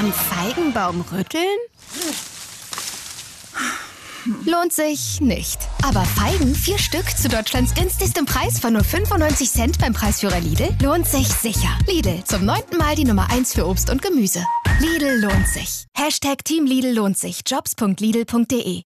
Am Feigenbaum rütteln? Lohnt sich nicht. Aber Feigen, 4 Stück zu Deutschlands günstigstem Preis von nur 95 Cent beim Preisführer Lidl, lohnt sich sicher. Lidl, zum 9. Mal die Nummer 1 für Obst und Gemüse. Lidl lohnt sich. #Team Lidl lohnt sich. Jobs.lidl.de.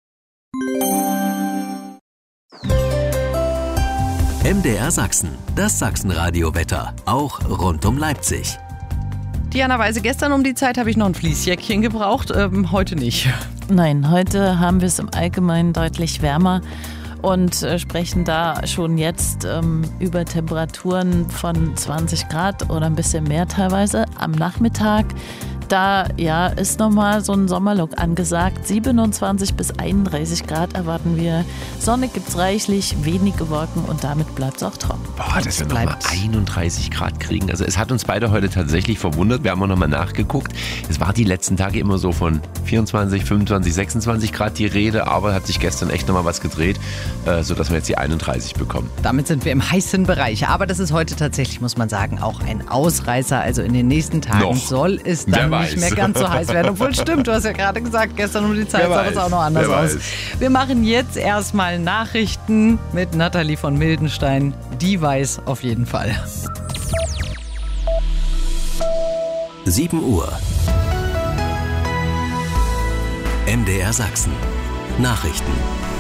MDR Sachsen, das Sachsenradio-Wetter, auch rund um Leipzig. Diana Weise, gestern um die Zeit habe ich noch ein Fließjäckchen gebraucht, heute nicht. Nein, heute haben wir es im Allgemeinen deutlich wärmer und sprechen da schon jetzt über Temperaturen von 20 Grad oder ein bisschen mehr teilweise am Nachmittag. Da ist nochmal so ein Sommerlook angesagt. 27 bis 31 Grad erwarten wir. Sonne gibt's reichlich, wenige Wolken und damit bleibt es auch trocken. Boah, dass wir nochmal 31 Grad kriegen. Also es hat uns beide heute tatsächlich verwundert. Wir haben auch nochmal nachgeguckt. Es war die letzten Tage immer so von 24, 25, 26 Grad die Rede, aber hat sich gestern echt nochmal was gedreht, sodass wir jetzt die 31 bekommen. Damit sind wir im heißen Bereich. Aber das ist heute tatsächlich, muss man sagen, auch ein Ausreißer. Also in den nächsten Tagen soll es dann nicht mehr ganz so heiß werden. Obwohl, stimmt, du hast ja gerade gesagt, gestern um die Zeit sah es auch noch anders aus. Wir machen jetzt erstmal Nachrichten mit Nathalie von Mildenstein. Die weiß auf jeden Fall. 7 Uhr. MDR Sachsen. Nachrichten.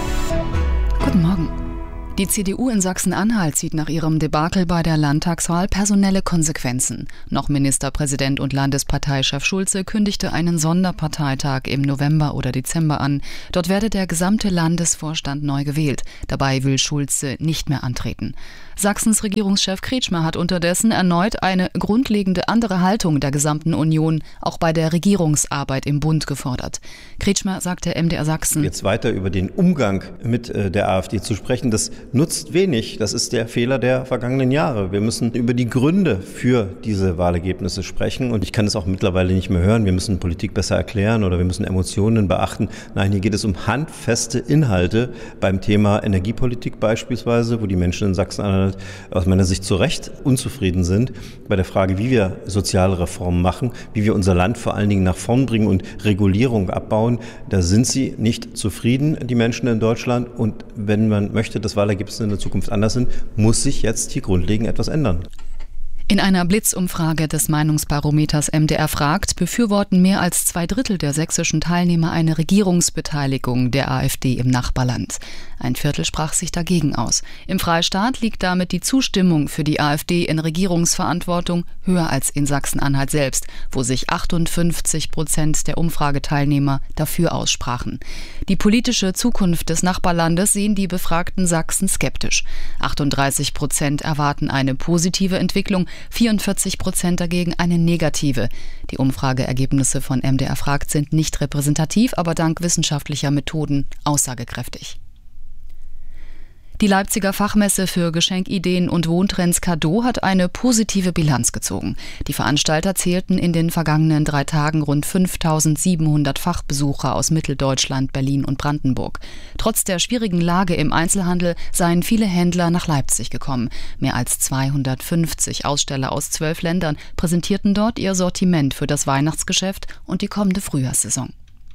Guten Morgen. Die CDU in Sachsen-Anhalt zieht nach ihrem Debakel bei der Landtagswahl personelle Konsequenzen. Noch Ministerpräsident und Landesparteichef Schulze kündigte einen Sonderparteitag im November oder Dezember an. Dort werde der gesamte Landesvorstand neu gewählt. Dabei will Schulze nicht mehr antreten. Sachsens Regierungschef Kretschmer hat unterdessen erneut eine grundlegende andere Haltung der gesamten Union, auch bei der Regierungsarbeit im Bund, gefordert. Kretschmer sagte MDR Sachsen: Jetzt weiter über den Umgang mit der AfD zu sprechen, das nutzt wenig. Das ist der Fehler der vergangenen Jahre. Wir müssen über die Gründe für diese Wahlergebnisse sprechen. Und ich kann es auch mittlerweile nicht mehr hören. Wir müssen Politik besser erklären oder wir müssen Emotionen beachten. Nein, hier geht es um handfeste Inhalte beim Thema Energiepolitik beispielsweise, wo die Menschen in Sachsen-Anhalt aus meiner Sicht zu Recht unzufrieden sind. Bei der Frage, wie wir soziale Reformen machen, wie wir unser Land vor allen Dingen nach vorn bringen und Regulierung abbauen, da sind sie nicht zufrieden, die Menschen in Deutschland. Und wenn man möchte, dass Wahlergebnisse in der Zukunft anders sind, muss sich jetzt hier grundlegend etwas ändern. In einer Blitzumfrage des Meinungsbarometers MDR fragt, befürworten mehr als 2/3 der sächsischen Teilnehmer eine Regierungsbeteiligung der AfD im Nachbarland. 1/4 sprach sich dagegen aus. Im Freistaat liegt damit die Zustimmung für die AfD in Regierungsverantwortung höher als in Sachsen-Anhalt selbst, wo sich 58% der Umfrageteilnehmer dafür aussprachen. Die politische Zukunft des Nachbarlandes sehen die befragten Sachsen skeptisch. 38% erwarten eine positive Entwicklung, 44% dagegen eine negative. Die Umfrageergebnisse von MDR fragt sind nicht repräsentativ, aber dank wissenschaftlicher Methoden aussagekräftig. Die Leipziger Fachmesse für Geschenkideen und Wohntrends Cadeau hat eine positive Bilanz gezogen. Die Veranstalter zählten in den vergangenen 3 Tagen rund 5.700 Fachbesucher aus Mitteldeutschland, Berlin und Brandenburg. Trotz der schwierigen Lage im Einzelhandel seien viele Händler nach Leipzig gekommen. Mehr als 250 Aussteller aus 12 Ländern präsentierten dort ihr Sortiment für das Weihnachtsgeschäft und die kommende Frühjahrssaison.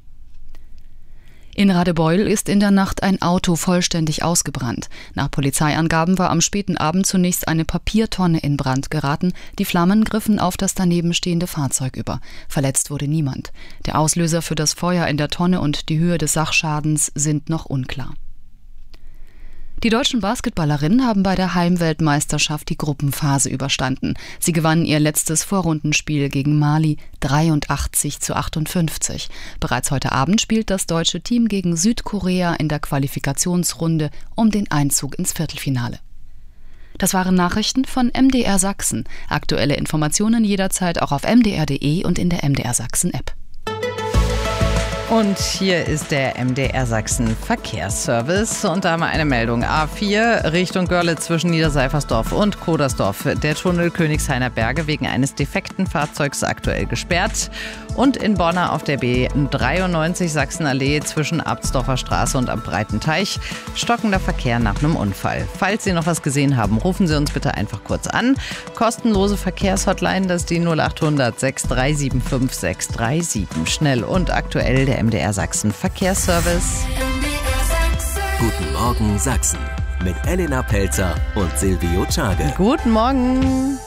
In Radebeul ist in der Nacht ein Auto vollständig ausgebrannt. Nach Polizeiangaben war am späten Abend zunächst eine Papiertonne in Brand geraten. Die Flammen griffen auf das daneben stehende Fahrzeug über. Verletzt wurde niemand. Der Auslöser für das Feuer in der Tonne und die Höhe des Sachschadens sind noch unklar. Die deutschen Basketballerinnen haben bei der Heimweltmeisterschaft die Gruppenphase überstanden. Sie gewannen ihr letztes Vorrundenspiel gegen Mali 83-58. Bereits heute Abend spielt das deutsche Team gegen Südkorea in der Qualifikationsrunde um den Einzug ins Viertelfinale. Das waren Nachrichten von MDR Sachsen. Aktuelle Informationen jederzeit auch auf mdr.de und in der MDR Sachsen App. Und hier ist der MDR Sachsen Verkehrsservice und da haben wir eine Meldung. A4 Richtung Görlitz zwischen Niederseifersdorf und Kodersdorf. Der Tunnel Königshainer Berge wegen eines defekten Fahrzeugs aktuell gesperrt. Und in Bonn auf der B93 Sachsenallee zwischen Abtsdorfer Straße und am Breitenteich stockender Verkehr nach einem Unfall. Falls Sie noch was gesehen haben, rufen Sie uns bitte einfach kurz an. Kostenlose Verkehrshotline, das ist die 0800 6375 637. Schnell und aktuell der MDR Sachsen Verkehrsservice. Guten Morgen Sachsen mit Elena Pelzer und Silvio Czage. Guten Morgen.